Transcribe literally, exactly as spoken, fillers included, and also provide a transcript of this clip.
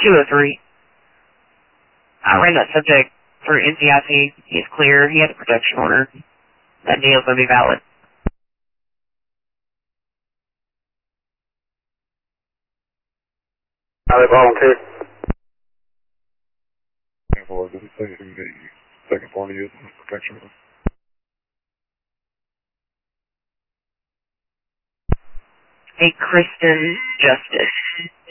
two oh three. I ran that subject through N C I C. He's clear. He had a protection order. That deal's going to be valid. Are they volunteer? Does it say who the second party is in this protection order? A Kristen Justice.